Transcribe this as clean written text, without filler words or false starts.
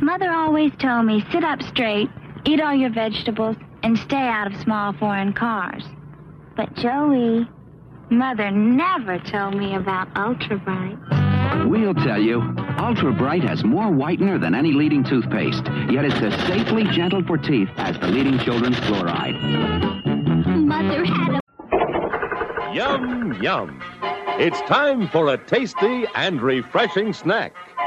Mother always told me, sit up straight, eat all your vegetables, and stay out of small foreign cars. But, Joey, Mother never told me about Ultra Bright. We'll tell you. Ultra Bright has more whitener than any leading toothpaste, yet it's as safely gentle for teeth as the leading children's fluoride. Mother had a... Yum, yum. It's time for a tasty and refreshing snack.